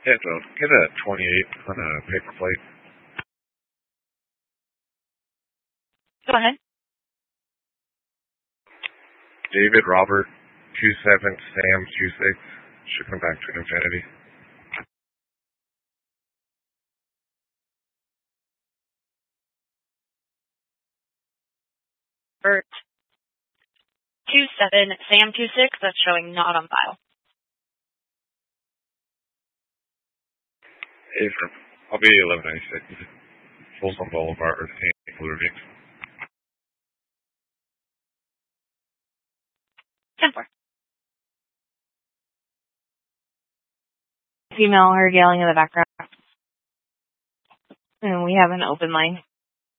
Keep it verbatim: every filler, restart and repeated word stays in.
Yeah, so get a twenty-eight on a paper plate. Go ahead. David Robert two seven Sam two six. Shipping back to Infinity. Bert two seven Sam two six. That's showing not on file. Affirm. I'll be eleven ninety-six. Folsom Boulevard, Earth King, Blue ten four. Female heard yelling in the background. And we have an open line.